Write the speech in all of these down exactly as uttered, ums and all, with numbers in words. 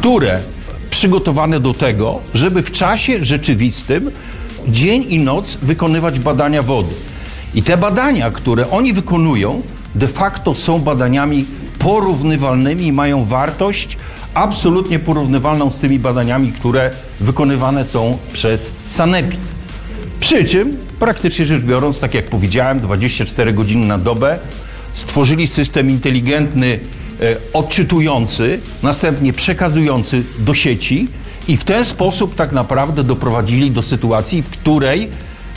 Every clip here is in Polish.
które przygotowane do tego, żeby w czasie rzeczywistym dzień i noc wykonywać badania wody. I te badania, które oni wykonują, de facto są badaniami porównywalnymi i mają wartość absolutnie porównywalną z tymi badaniami, które wykonywane są przez Sanepid. Przy czym, praktycznie rzecz biorąc, tak jak powiedziałem, dwadzieścia cztery godziny na dobę, stworzyli system inteligentny, e, odczytujący, następnie przekazujący do sieci i w ten sposób tak naprawdę doprowadzili do sytuacji, w której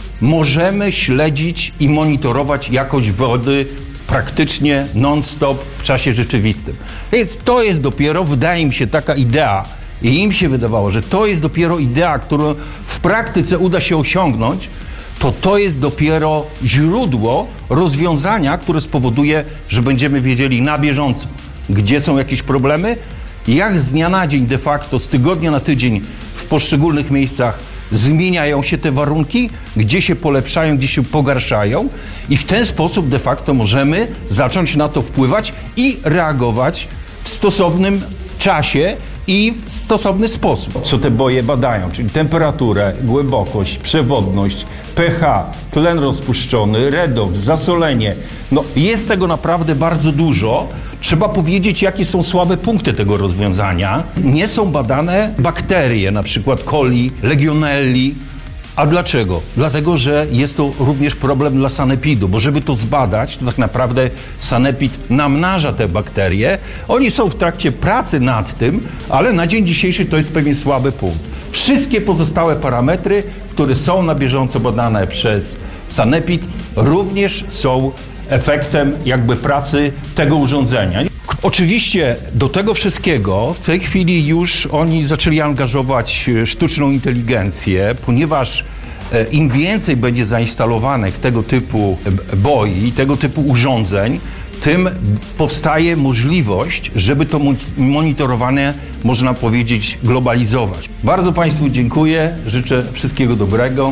możemy śledzić i monitorować jakość wody praktycznie non-stop w czasie rzeczywistym. Więc to jest dopiero, wydaje mi się, taka idea i im się wydawało, że to jest dopiero idea, którą w praktyce uda się osiągnąć, to to jest dopiero źródło rozwiązania, które spowoduje, że będziemy wiedzieli na bieżąco, gdzie są jakieś problemy, jak z dnia na dzień de facto, z tygodnia na tydzień w poszczególnych miejscach zmieniają się te warunki, gdzie się polepszają, gdzie się pogarszają i w ten sposób de facto możemy zacząć na to wpływać i reagować w stosownym czasie i w stosowny sposób. Co te boje badają, czyli temperaturę, głębokość, przewodność, pH, tlen rozpuszczony, redoks, zasolenie. No jest tego naprawdę bardzo dużo. Trzeba powiedzieć, jakie są słabe punkty tego rozwiązania. Nie są badane bakterie, na przykład coli, legionelli. A dlaczego? Dlatego, że jest to również problem dla Sanepidu, bo żeby to zbadać, to tak naprawdę Sanepid namnaża te bakterie. Oni są w trakcie pracy nad tym, ale na dzień dzisiejszy to jest pewien słaby punkt. Wszystkie pozostałe parametry, które są na bieżąco badane przez Sanepid, również są efektem jakby pracy tego urządzenia. Oczywiście do tego wszystkiego w tej chwili już oni zaczęli angażować sztuczną inteligencję, ponieważ im więcej będzie zainstalowanych tego typu boi, tego typu urządzeń, tym powstaje możliwość, żeby to monitorowanie, można powiedzieć, globalizować. Bardzo Państwu dziękuję, życzę wszystkiego dobrego.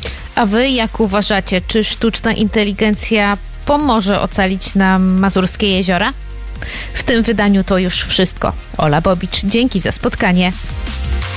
A Wy jak uważacie, czy sztuczna inteligencja pomoże ocalić nam Mazurskie jeziora? W tym wydaniu to już wszystko. Ola Bobicz, dzięki za spotkanie.